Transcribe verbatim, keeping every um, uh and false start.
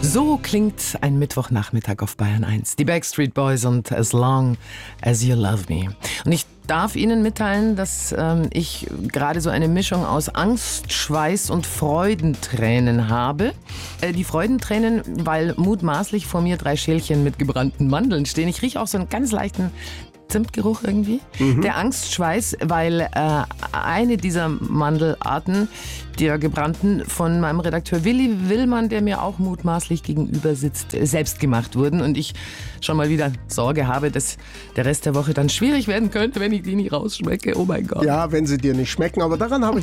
So klingt ein Mittwochnachmittag auf Bayern eins. Die Backstreet Boys und As Long As You Love Me. Und ich darf Ihnen mitteilen, dass ähm, ich gerade so eine Mischung aus Angst, Schweiß und Freudentränen habe. Äh, die Freudentränen, weil mutmaßlich vor mir drei Schälchen mit gebrannten Mandeln stehen. Ich rieche auch so einen ganz leichten Zimtgeruch irgendwie. Mhm. Der Angstschweiß, weil äh, eine dieser Mandelarten, der gebrannten, von meinem Redakteur Willi Willmann, der mir auch mutmaßlich gegenüber sitzt, selbst gemacht wurden. Und ich schon mal wieder Sorge habe, dass der Rest der Woche dann schwierig werden könnte, wenn ich die nicht rausschmecke. Oh mein Gott. Ja, wenn sie dir nicht schmecken. Aber daran habe ich